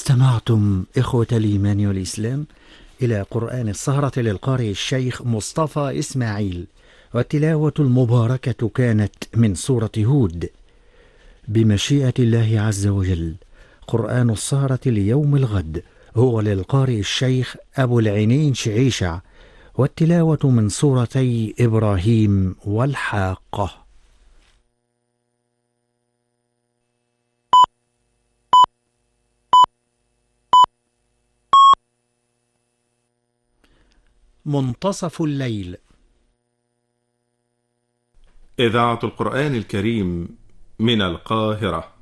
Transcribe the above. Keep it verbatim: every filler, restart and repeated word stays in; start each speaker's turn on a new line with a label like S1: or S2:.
S1: استمعتم إخوة الإيمان والإسلام إلى قرآن السهرة للقارئ الشيخ مصطفى إسماعيل، والتلاوة المباركة كانت من سورة هود. بمشيئة الله عز وجل قرآن السهرة ليوم الغد هو للقارئ الشيخ أبو العينين شعيشع، والتلاوة من سورتي إبراهيم والحاقة. منتصف الليل.
S2: إذاعة القرآن الكريم من القاهرة.